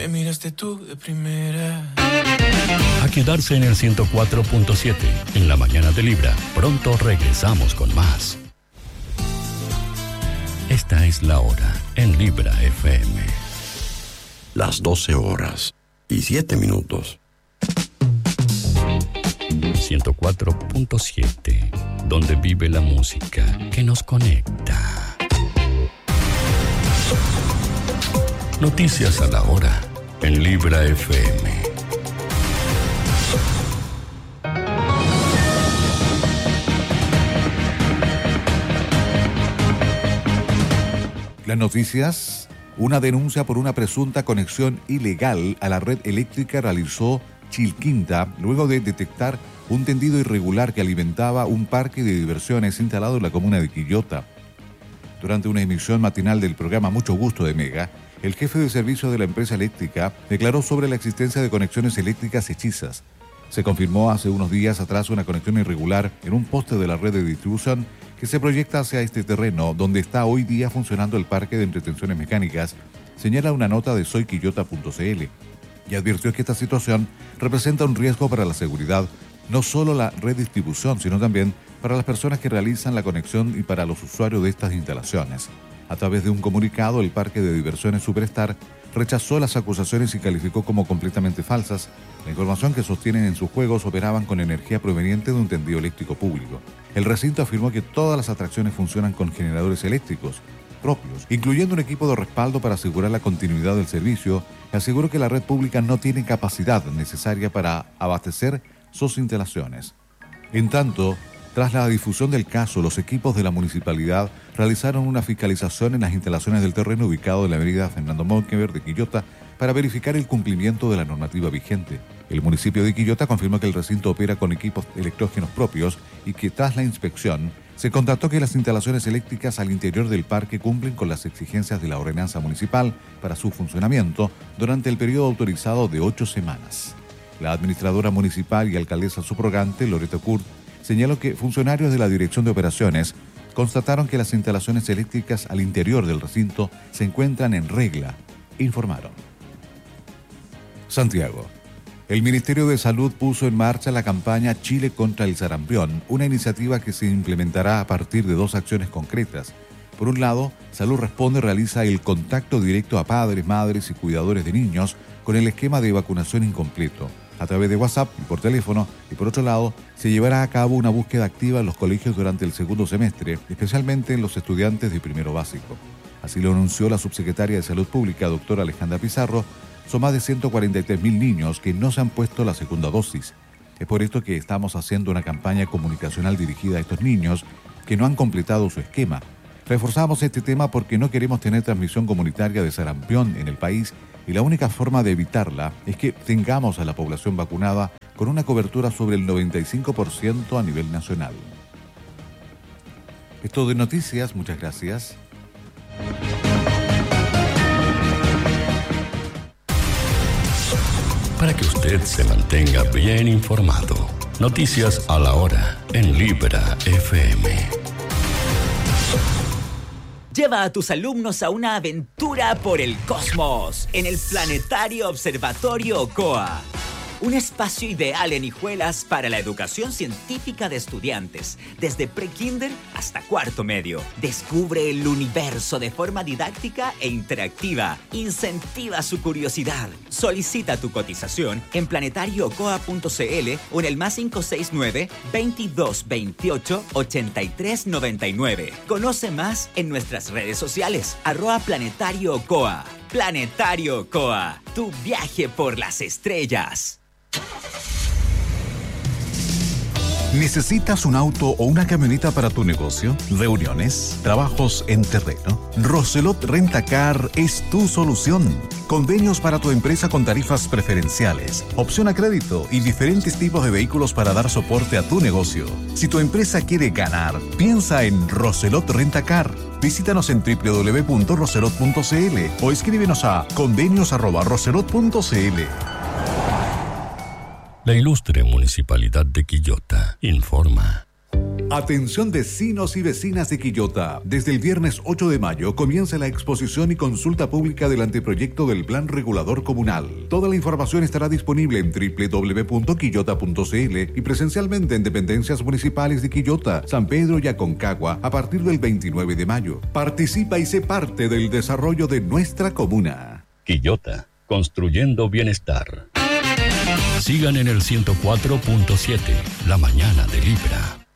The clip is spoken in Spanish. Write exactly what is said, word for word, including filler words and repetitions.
Me miraste tú de primera. A quedarse en el ciento cuatro punto siete, en la mañana de Libra. Pronto regresamos con más. Esta es la hora en Libra F M. Las doce horas y siete minutos. ciento cuatro punto siete, donde vive la música que nos conecta. Noticias a la hora en Libra F M. Las noticias. Una denuncia por una presunta conexión ilegal a la red eléctrica realizó Chilquinta luego de detectar un tendido irregular que alimentaba un parque de diversiones instalado en la comuna de Quillota. Durante una emisión matinal del programa Mucho Gusto de Mega, el jefe de servicio de la empresa eléctrica declaró sobre la existencia de conexiones eléctricas hechizas. Se confirmó hace unos días atrás una conexión irregular en un poste de la red de distribución que se proyecta hacia este terreno donde está hoy día funcionando el parque de entretenciones mecánicas, señala una nota de soy quillota punto c l, y advirtió que esta situación representa un riesgo para la seguridad, no solo la redistribución, sino también para las personas que realizan la conexión y para los usuarios de estas instalaciones. A través de un comunicado, el parque de diversiones Superstar rechazó las acusaciones y calificó como completamente falsas la información que sostienen en sus juegos operaban con energía proveniente de un tendido eléctrico público. El recinto afirmó que todas las atracciones funcionan con generadores eléctricos propios, incluyendo un equipo de respaldo para asegurar la continuidad del servicio, y aseguró que la red pública no tiene capacidad necesaria para abastecer sus instalaciones. En tanto, tras la difusión del caso, los equipos de la municipalidad realizaron una fiscalización en las instalaciones del terreno ubicado en la avenida Fernando Monkever de Quillota para verificar el cumplimiento de la normativa vigente. El municipio de Quillota confirmó que el recinto opera con equipos electrógenos propios y que tras la inspección se constató que las instalaciones eléctricas al interior del parque cumplen con las exigencias de la ordenanza municipal para su funcionamiento durante el periodo autorizado de ocho semanas. La administradora municipal y alcaldesa subrogante, Loreto Kurt, señaló que funcionarios de la Dirección de Operaciones constataron que las instalaciones eléctricas al interior del recinto se encuentran en regla, informaron. Santiago. El Ministerio de Salud puso en marcha la campaña Chile contra el sarampión, una iniciativa que se implementará a partir de dos acciones concretas. Por un lado, Salud Responde realiza el contacto directo a padres, madres y cuidadores de niños con el esquema de vacunación incompleto, a través de WhatsApp y por teléfono, y por otro lado, se llevará a cabo una búsqueda activa en los colegios durante el segundo semestre, especialmente en los estudiantes de primero básico. Así lo anunció la subsecretaria de Salud Pública, doctora Alejandra Pizarro. Son más de ciento cuarenta y tres mil niños que no se han puesto la segunda dosis. Es por esto que estamos haciendo una campaña comunicacional dirigida a estos niños que no han completado su esquema. Reforzamos este tema porque no queremos tener transmisión comunitaria de sarampión en el país y la única forma de evitarla es que tengamos a la población vacunada con una cobertura sobre el noventa y cinco por ciento a nivel nacional. Esto de noticias, muchas gracias. Para que usted se mantenga bien informado. Noticias a la hora en Libra F M. Lleva a tus alumnos a una aventura por el cosmos en el Planetario Observatorio Ocoa. Un espacio ideal en Hijuelas para la educación científica de estudiantes, desde pre-kinder hasta cuarto medio. Descubre el universo de forma didáctica e interactiva. Incentiva su curiosidad. Solicita tu cotización en planetario ocoa punto c l o en el más cinco seis nueve, veintidós veintiocho, ochenta y tres noventa y nueve. Conoce más en nuestras redes sociales, arroba Planetario Ocoa. Planetario Ocoa, tu viaje por las estrellas. ¿Necesitas un auto o una camioneta para tu negocio? ¿Reuniones? ¿Trabajos en terreno? Roselot Rentacar es tu solución. Convenios para tu empresa con tarifas preferenciales, opción a crédito y diferentes tipos de vehículos para dar soporte a tu negocio. Si tu empresa quiere ganar, piensa en Roselot Rentacar. Visítanos en doble u doble u doble u punto roselot punto c l o escríbenos a convenios arroba roselot punto c l. La ilustre Municipalidad de Quillota informa. Atención vecinos y vecinas de Quillota. Desde el viernes ocho de mayo comienza la exposición y consulta pública del anteproyecto del Plan Regulador Comunal. Toda la información estará disponible en doble u doble u doble u punto quillota punto c l y presencialmente en dependencias municipales de Quillota, San Pedro y Aconcagua a partir del veintinueve de mayo. Participa y sé parte del desarrollo de nuestra comuna. Quillota, construyendo bienestar. Sigan en el ciento cuatro punto siete, la mañana de Libra.